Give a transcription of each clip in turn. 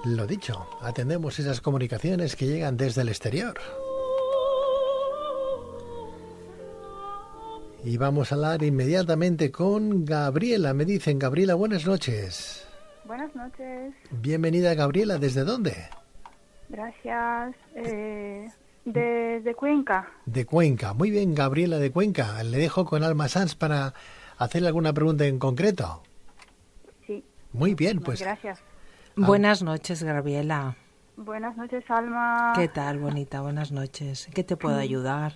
Lo dicho, atendemos esas comunicaciones que llegan desde el exterior. Y vamos a hablar inmediatamente con Gabriela. Me dicen, Gabriela, buenas noches. Buenas noches. Bienvenida, Gabriela. ¿Desde dónde? Gracias. De Cuenca. De Cuenca. Muy bien, Gabriela de Cuenca. Le dejo con Alma Sanz para hacerle alguna pregunta en concreto. Sí. Muy bien, pues. Gracias. Buenas noches, Gabriela. Buenas noches, Alma. ¿Qué tal, bonita? Buenas noches. ¿En qué te puedo ayudar?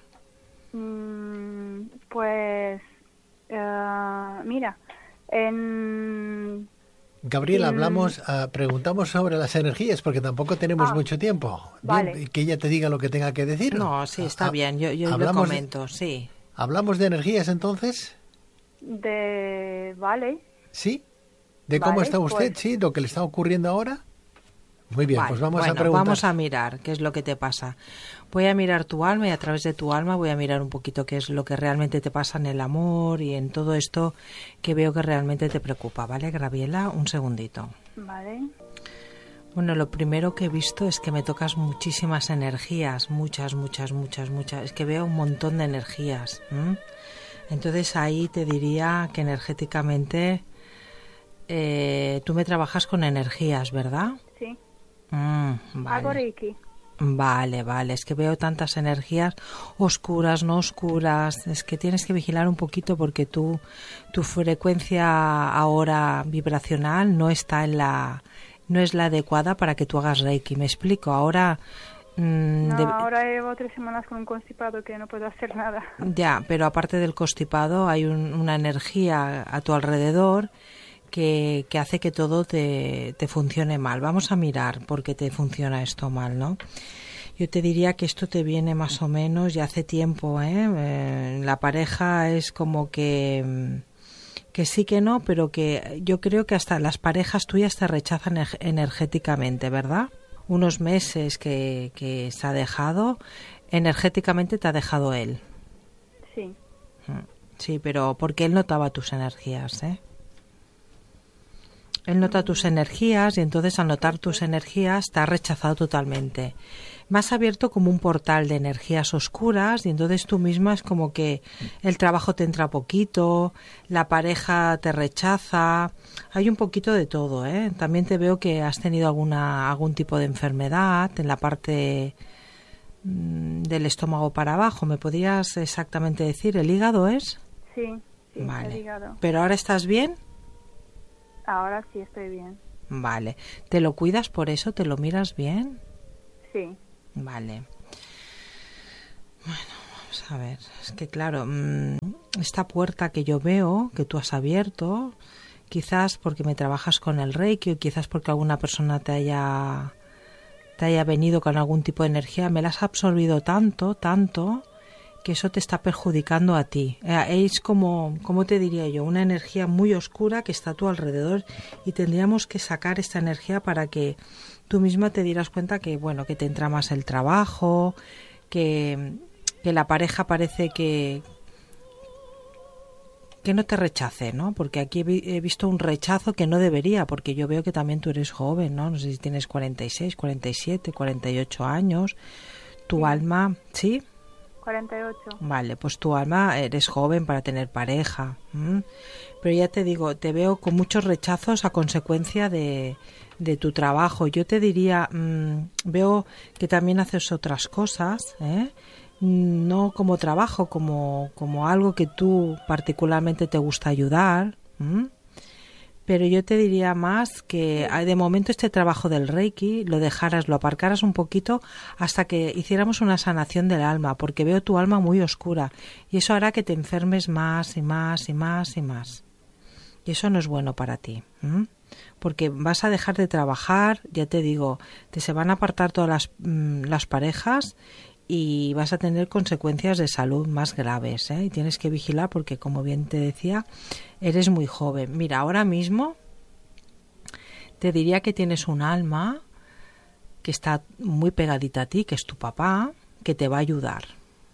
Pues, mira, Gabriela, preguntamos sobre las energías porque tampoco tenemos mucho tiempo. Vale. Bien, que ella te diga lo que tenga que decir. No, sí, está bien. Yo lo comento, sí. ¿Hablamos de energías entonces? Vale. ¿Sí? ¿De cómo está usted? Pues, ¿Sí? ¿Lo que le está ocurriendo ahora? Muy bien, vale, pues vamos a preguntar. Vamos a mirar qué es lo que te pasa. Voy a mirar tu alma y a través de tu alma voy a mirar un poquito qué es lo que realmente te pasa en el amor y en todo esto que veo que realmente te preocupa, ¿vale, Gabriela? Un segundito. Vale. Bueno, lo primero que he visto es que me tocas muchísimas energías, muchas. Es que veo un montón de energías. Entonces ahí te diría que energéticamente tú me trabajas con energías, ¿verdad? Sí. Vale. Hago Reiki. Vale, es que veo tantas energías oscuras, no oscuras. Es que tienes que vigilar un poquito porque tu frecuencia ahora vibracional no está no es la adecuada para que tú hagas Reiki. ¿Me explico? Ahora ahora llevo 3 semanas con un constipado que no puedo hacer nada. Ya, pero aparte del constipado hay una energía a tu alrededor que hace que todo te funcione mal. Vamos a mirar por qué te funciona esto mal, ¿no? Yo te diría que esto te viene más o menos ya hace tiempo, la pareja es como que sí que no, pero que yo creo que hasta las parejas tuyas te rechazan energéticamente, ¿verdad? Unos meses que se ha dejado, energéticamente te ha dejado él. Sí. Sí, pero porque él notaba tus energías, ¿eh? Él nota tus energías y entonces al notar tus energías te ha rechazado totalmente. Me has abierto como un portal de energías oscuras y entonces tú misma es como que el trabajo te entra poquito, la pareja te rechaza, hay un poquito de todo, ¿eh? También te veo que has tenido algún tipo de enfermedad en la parte del estómago para abajo. ¿Me podrías exactamente decir? ¿El hígado es? Sí, vale. El hígado. ¿Pero ahora estás bien? Ahora sí estoy bien. Vale. ¿Te lo cuidas por eso? ¿Te lo miras bien? Sí. Vale. Bueno, vamos a ver. Es que claro, esta puerta que yo veo, que tú has abierto, quizás porque me trabajas con el Reiki o quizás porque alguna persona te haya venido con algún tipo de energía, me la has absorbido tanto, que eso te está perjudicando a ti. Es como, ¿cómo te diría yo? Una energía muy oscura que está a tu alrededor y tendríamos que sacar esta energía para que tú misma te dieras cuenta que, bueno, que te entra más el trabajo, que la pareja parece que no te rechace, ¿no? Porque aquí he visto un rechazo que no debería, porque yo veo que también tú eres joven, ¿no? No sé si tienes 46, 47, 48 años. Tu alma, ¿sí? 48. Vale, pues tu alma eres joven para tener pareja. Pero ya te digo, te veo con muchos rechazos a consecuencia de tu trabajo. Yo te diría, veo que también haces otras cosas, no como trabajo, como algo que tú particularmente te gusta ayudar. Pero yo te diría más que de momento este trabajo del Reiki lo aparcaras un poquito hasta que hiciéramos una sanación del alma, porque veo tu alma muy oscura y eso hará que te enfermes más y más y más y más. Y eso no es bueno para ti, porque vas a dejar de trabajar, ya te digo, se van a apartar todas las parejas y vas a tener consecuencias de salud más graves, y tienes que vigilar porque, como bien te decía, eres muy joven. Mira, ahora mismo te diría que tienes un alma que está muy pegadita a ti, que es tu papá, que te va a ayudar.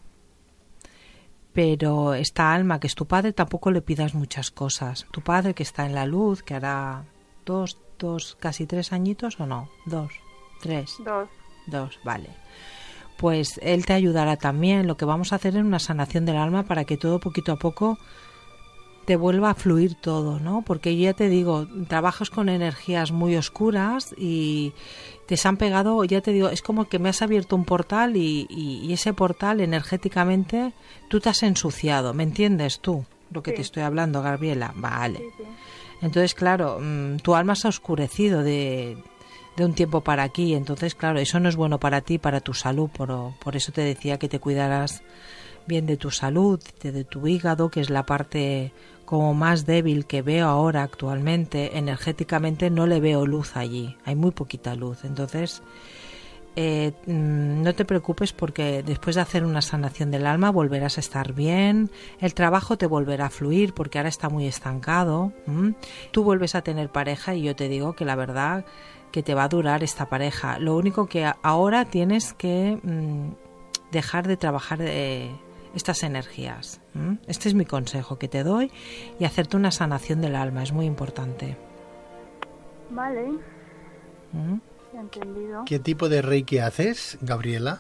Pero esta alma, que es tu padre, tampoco le pidas muchas cosas. Tu padre, que está en la luz, que hará 2, casi 3 añitos o no, 2, 3. 2. 2, vale. Pues él te ayudará también. Lo que vamos a hacer es una sanación del alma para que todo poquito a poco te vuelva a fluir todo, ¿no? Porque yo ya te digo, trabajas con energías muy oscuras y te se han pegado, ya te digo, es como que me has abierto un portal y ese portal energéticamente tú te has ensuciado, ¿me entiendes tú? Lo que te estoy hablando, Gabriela. Vale. Sí. Entonces, claro, tu alma se ha oscurecido de un tiempo para aquí, entonces, claro, eso no es bueno para ti, para tu salud, por eso te decía que te cuidaras bien de tu salud, de tu hígado, que es la parte como más débil que veo ahora actualmente. Energéticamente no le veo luz allí, hay muy poquita luz, entonces no te preocupes porque después de hacer una sanación del alma volverás a estar bien, el trabajo te volverá a fluir porque ahora está muy estancado, tú vuelves a tener pareja y yo te digo que la verdad que te va a durar esta pareja. Lo único que ahora tienes que dejar de trabajar estas energías. Este es mi consejo que te doy y hacerte una sanación del alma, es muy importante. Vale. Entendido. ¿Qué tipo de reiki haces, Gabriela?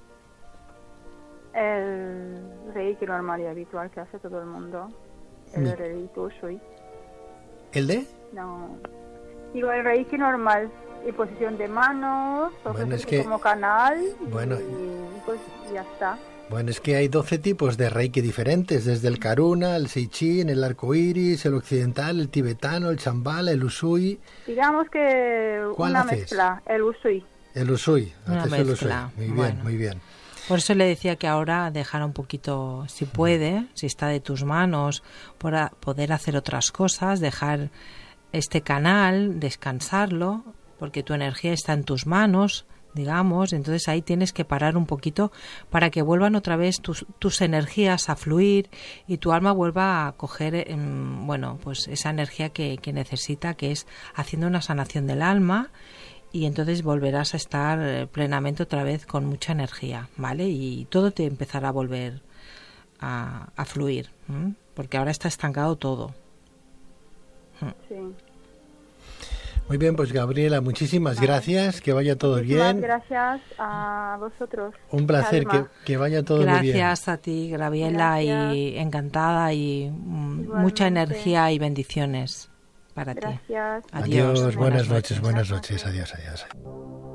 El reiki normal y habitual que hace todo el mundo. El reiki Usui. ¿El de? No. Digo, el reiki normal. Y posición de manos, bueno, es que, como canal, bueno, y pues ya está. Bueno, es que hay 12 tipos de reiki diferentes, desde el karuna, el seichín, el arcoíris, el occidental, el tibetano, el chambala, el usui. Digamos que una haces? Mezcla, el usui. El usui, haces el usui. Muy bien, muy bien. Por eso le decía que ahora dejara un poquito, si puede, si está de tus manos, para poder hacer otras cosas, dejar este canal, descansarlo, porque tu energía está en tus manos, digamos, entonces ahí tienes que parar un poquito para que vuelvan otra vez tus energías a fluir y tu alma vuelva a coger, bueno, pues esa energía que necesita, que es haciendo una sanación del alma, y entonces volverás a estar plenamente otra vez con mucha energía, ¿vale? Y todo te empezará a volver a fluir, porque ahora está estancado todo. Sí. Muy bien, pues Gabriela, muchísimas gracias, que vaya todo bien. Gracias a vosotros. Un placer, que vaya todo muy bien. Gracias a ti, Gabriela, y encantada y mucha energía y bendiciones para ti. Gracias. Adiós, buenas noches, adiós.